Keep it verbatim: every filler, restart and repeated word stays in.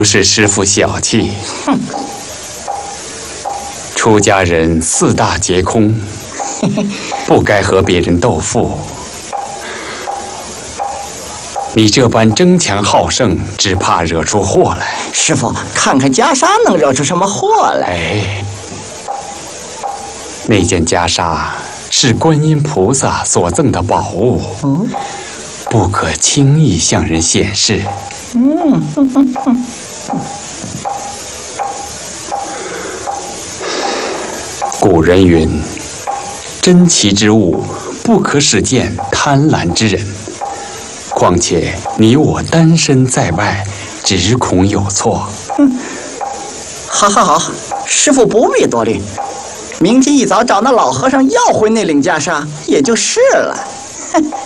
不是师父小气。哼，出家人四大皆空，不该和别人斗富。你这般争强好胜，只怕惹出祸来。 师父，看看袈裟能惹出什么祸来？ 哎，那件袈裟是观音菩萨所赠的宝物，嗯，不可轻易向人显示。嗯。哼哼哼古人云：“珍奇之物，不可使见贪婪之人。”况且你我单身在外，只恐有错。 嗯，好好好，师父不必多虑，明天一早找那老和尚要回那领袈裟，也就是了。